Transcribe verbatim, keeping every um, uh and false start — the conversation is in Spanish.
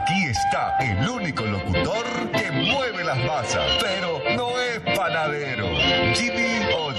Aquí está el único locutor que mueve las masas, pero no es panadero. Jimmy o